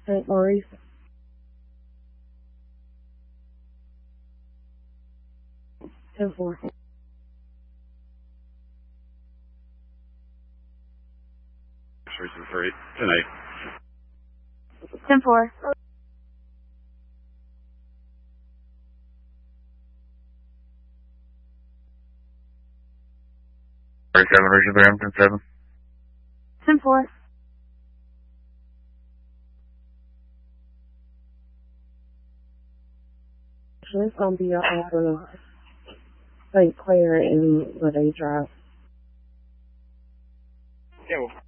St. Maurice. Ten four. Reason for 10-8. 10-4. Region 3, Hampton 7. 10-4. It's gonna be out of St. Clair and Lede Drive. Yeah, well.